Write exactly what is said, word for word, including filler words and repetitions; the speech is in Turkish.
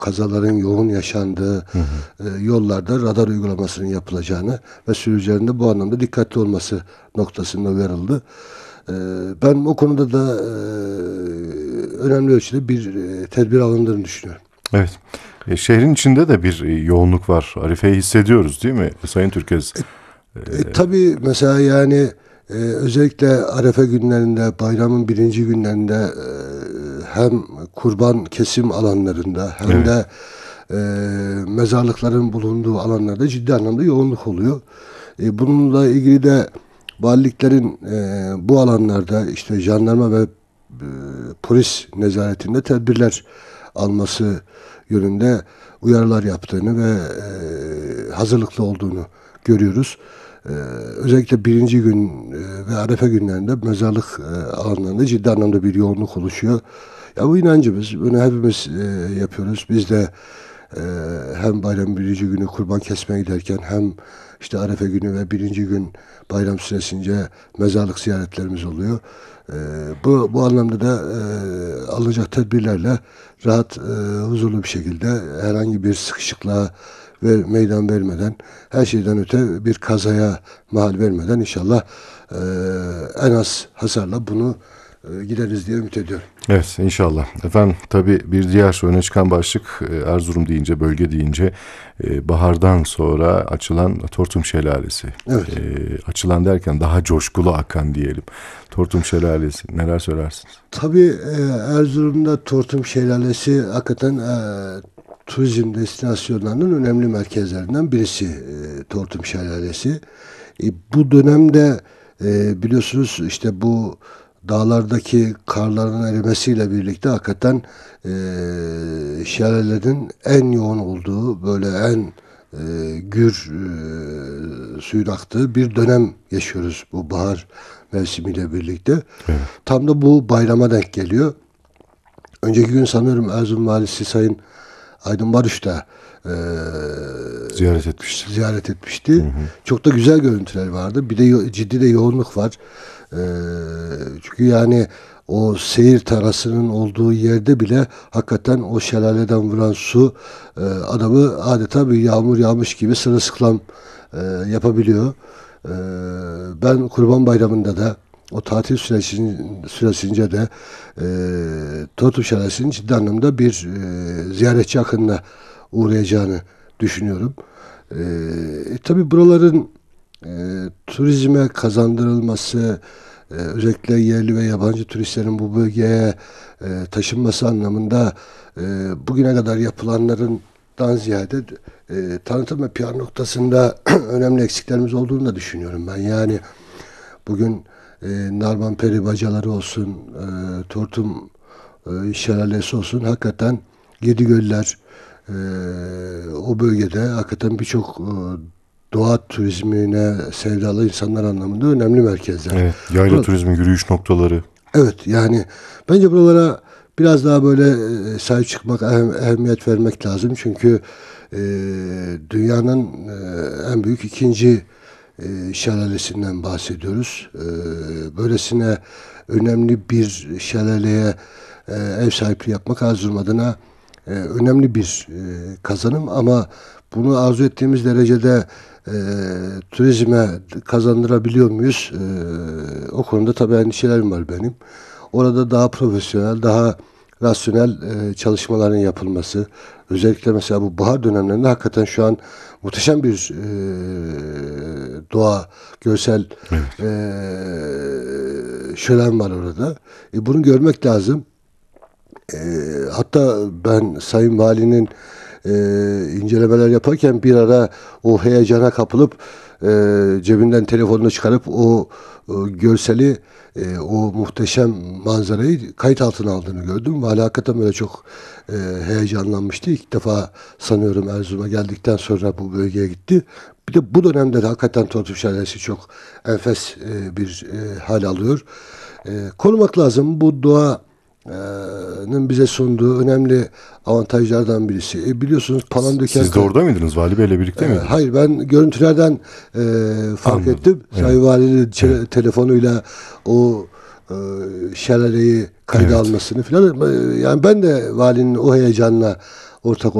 kazaların yoğun yaşandığı hı hı. E, yollarda radar uygulamasının yapılacağını ve sürücülerin de bu anlamda dikkatli olması noktasında uyarıldı. E, ben o konuda da e, önemli ölçüde bir e, tedbir alındığını düşünüyorum. Evet. E, şehrin içinde de bir e, yoğunluk var. Arife'yi hissediyoruz değil mi Sayın Türkez? E, e, tabii mesela yani e, özellikle Arefe günlerinde, bayramın birinci günlerinde e, hem kurban kesim alanlarında hem evet. de e, mezarlıkların bulunduğu alanlarda ciddi anlamda yoğunluk oluyor. E, bununla ilgili de valiliklerin e, bu alanlarda işte jandarma ve e, polis nezaretinde tedbirler alması yönünde uyarılar yaptığını ve e, hazırlıklı olduğunu görüyoruz. Ee, özellikle birinci gün e, ve Arefe günlerinde mezarlık e, alanlarında ciddi anlamda bir yoğunluk oluşuyor. Ya bu inancımız, bunu hepimiz e, yapıyoruz. Biz de e, hem bayram birinci günü kurban kesmeye giderken hem işte Arefe günü ve birinci gün bayram süresince mezarlık ziyaretlerimiz oluyor. E, bu bu anlamda da e, alınacak tedbirlerle rahat, e, huzurlu bir şekilde herhangi bir sıkışıklığa ve meydan vermeden, her şeyden öte bir kazaya mahal vermeden inşallah e, en az hasarla bunu e, gideriz diye ümit ediyorum. Evet, inşallah. Efendim tabii bir diğer öne çıkan başlık Erzurum deyince, bölge deyince e, bahardan sonra açılan Tortum Şelalesi. Evet. E, açılan derken daha coşkulu akan diyelim. Tortum Şelalesi. Neler söylersiniz? Tabii e, Erzurum'da Tortum Şelalesi hakikaten e, turizm destinasyonlarının önemli merkezlerinden birisi e, Tortum Şelalesi. E, bu dönemde e, biliyorsunuz işte bu dağlardaki karların erimesiyle birlikte hakikaten e, şelalelerin en yoğun olduğu, böyle en e, gür e, suyun aktığı bir dönem yaşıyoruz bu bahar mevsimiyle birlikte. Evet. Tam da bu bayrama denk geliyor. Önceki gün sanıyorum Erzurum Valisi Sayın Aydın Barış da e, ziyaret etmişti. Ziyaret etmişti. Hı hı. Çok da güzel görüntüler vardı. Bir de ciddi de yoğunluk var. E, çünkü yani o seyir terasının olduğu yerde bile hakikaten o şelaleden vuran su e, adamı adeta bir yağmur yağmış gibi sırılsıklam e, yapabiliyor. E, ben Kurban Bayramı'nda da o tatil süresin, süresince de e, Tortum Şelalesi'nin ciddi anlamda bir e, ziyaretçi akınına uğrayacağını düşünüyorum. E, e, tabii buraların e, turizme kazandırılması, e, özellikle yerli ve yabancı turistlerin bu bölgeye e, taşınması anlamında e, bugüne kadar yapılanlarından ziyade e, tanıtım ve P R noktasında önemli eksiklerimiz olduğunu da düşünüyorum ben. Yani bugün e, Narman Peri bacaları olsun, e, Tortum e, şelalesi olsun, hakikaten Yedigöller e, o bölgede hakikaten birçok e, doğa turizmine sevdalı insanlar anlamında önemli merkezler. Evet, yayla Burada, turizmi, yürüyüş noktaları. Evet, yani bence buralara biraz daha böyle e, sahip çıkmak, ehem, ehemmiyet vermek lazım. Çünkü e, dünyanın e, en büyük ikinci e, şelalesinden bahsediyoruz. E, böylesine önemli bir şelaleye e, ev sahipliği yapmak Erzurum adına e, önemli bir e, kazanım, ama bunu arzu ettiğimiz derecede e, turizme kazandırabiliyor muyuz? E, o konuda tabii endişelerim var benim. Orada daha profesyonel, daha rasyonel e, çalışmaların yapılması, özellikle mesela bu bahar dönemlerinde hakikaten şu an muhteşem bir e, doğa, görsel evet. e, şölen var orada. E, bunu görmek lazım. E, hatta ben Sayın Valinin e, incelemeler yaparken bir ara o heyecana kapılıp e, cebinden telefonunu çıkarıp o, o görseli, e, o muhteşem manzarayı kayıt altına aldığını gördüm. Vali hakikaten böyle çok e, heyecanlanmıştı. İlk defa sanıyorum Erzurum'a geldikten sonra bu bölgeye gitti. Bir de bu dönemde de hakikaten Tortum Şelalesi çok enfes e, bir e, hal alıyor. E, korumak lazım. Bu doğa bize sunduğu önemli avantajlardan birisi. E biliyorsunuz Palandöken... Siz de orada mıydınız? Vali Bey'le birlikte e, miydiniz? Hayır, ben görüntülerden e, fark Anladım. ettim. Evet. Sayın Valinin evet. telefonuyla o e, şelaleyi kayda evet. almasını falan. Yani ben de valinin o heyecanla ortak